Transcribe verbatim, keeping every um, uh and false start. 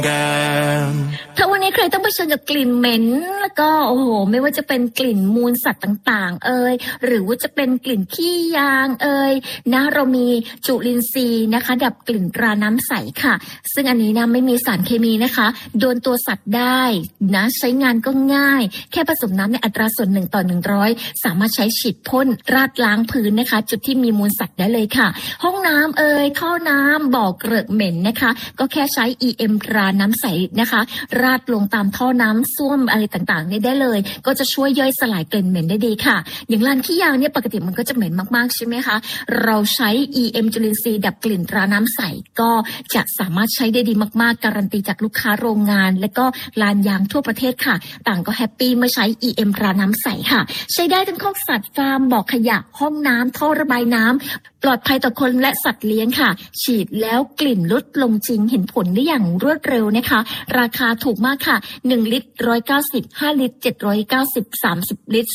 ถ้าวันนี้ใครต้องเผชิญกับกลิ่นเหม็นแล้วก็โอ้โหไม่ว่าจะเป็นกลิ่นมูลสัตว์ต่างๆเอ่ยหรือว่าจะเป็นกลิ่นขี้ยางเอ่ยนะเรามีจุลินทรีย์นะคะดับกลิ่นตราน้ำใสค่ะซึ่งอันนี้นะไม่มีสารเคมีนะคะโดนตัวสัตว์ได้นะใช้งานก็ง่ายแค่ผสมน้ำในอัตราส่วนหนึ่งต่อหนึ่งร้อยสามารถใช้ฉีดพ่นราดล้างพื้นนะคะจุดที่มีมูลสัตว์ได้เลยค่ะห้องน้ำเอ่ยท่อน้ำบ่อเกลอะเหม็นนะคะก็แค่ใช้ อี เอ็ม ตราน้ำใสนะคะราดลงตามท่อน้ำส้วมอะไรต่างๆนี่ได้เลยก็จะช่วยย่อยสลายกลิ่นเหม็นได้ดีค่ะอย่างลานขี้ยางเนี่ยปกติมันก็จะเหม็นมากๆใช่ไหมคะเราใช้ อี เอ็ม จุลินทรีย์ดับกลิ่นตราน้ำใสก็จะสามารถใช้ได้ดีมากๆการันตีจากลูกค้าโรงงานและก็ลานยางทั่วประเทศค่ะต่างก็แฮปปี้เมื่อใช้ อี เอ็ม ตราน้ำใสค่ะใช้ได้ทั้งคอกสัตว์ฟาร์มบ่อขยะห้องน้ำท่อระบายน้ำปลอดภัยต่อคนและสัตว์เลี้ยงค่ะฉีดแล้วกลิ่นลดลงจริงเห็นผลได้อย่างรวดเร็วนะคะราคาถูกมากค่ะหนึ่งลิตรหนึ่งร้อยเก้าสิบ ห้าลิตรเจ็ดร้อยเก้าสิบ สามสิบลิตร